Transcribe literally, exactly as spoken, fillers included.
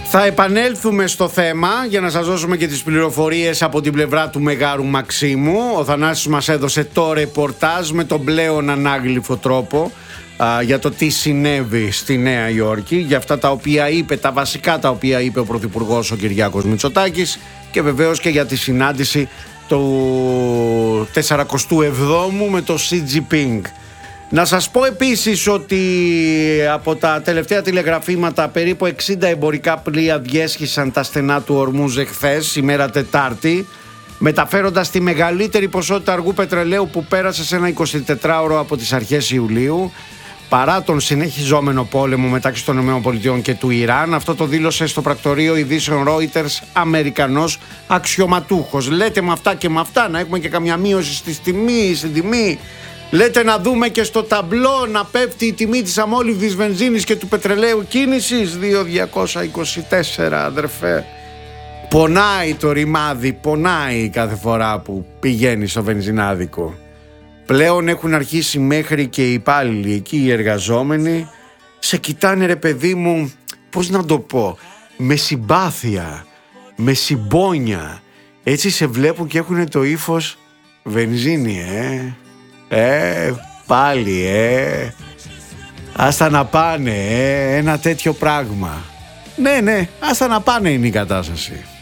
Θα επανέλθουμε στο θέμα για να σας δώσουμε και τις πληροφορίες από την πλευρά του Μεγάρου Μαξίμου. Ο Θανάσης μας έδωσε το ρεπορτάζ με τον πλέον ανάγλυφο τρόπο α, για το τι συνέβη στη Νέα Υόρκη, για αυτά τα οποία είπε, τα βασικά τα οποία είπε ο Πρωθυπουργός ο Κυριάκος Μητσοτάκης, και βεβαίως και για τη συνάντηση του τεσσαρακοστού εβδόμου με το Xi Jinping. Να σας πω επίσης ότι από τα τελευταία τηλεγραφήματα περίπου εξήντα εμπορικά πλοία διέσχισαν τα στενά του Ορμούζ εχθές, ημέρα Τετάρτη, μεταφέροντας τη μεγαλύτερη ποσότητα αργού πετρελαίου που πέρασε σε ένα εικοσιτετράωρο από τις αρχές Ιουλίου, παρά τον συνεχιζόμενο πόλεμο μεταξύ των ΗΠΑ και του Ιράν. Αυτό το δήλωσε στο πρακτορείο ειδήσεων Reuters Αμερικανός αξιωματούχος. Λέτε με αυτά και με αυτά να έχουμε και καμιά μείωση στη τιμή, στην τιμή. Λέτε να δούμε και στο ταμπλό να πέφτει η τιμή της αμόλυβδης βενζίνης και του πετρελαίου κίνησης. δύο χιλιάδες διακόσια είκοσι τέσσερα, αδερφέ. Πονάει το ρημάδι, πονάει κάθε φορά που πηγαίνει στο βενζινάδικο. Πλέον έχουν αρχίσει μέχρι και οι υπάλληλοι εκεί, οι εργαζόμενοι, σε κοιτάνε, ρε παιδί μου, πώς να το πω, με συμπάθεια, με συμπόνια. Έτσι σε βλέπουν και έχουν το ύφος, βενζίνη, ε. Ε, πάλι, ε. Άστα να πάνε, ε. Ένα τέτοιο πράγμα. Ναι, ναι, άστα να πάνε είναι η κατάσταση.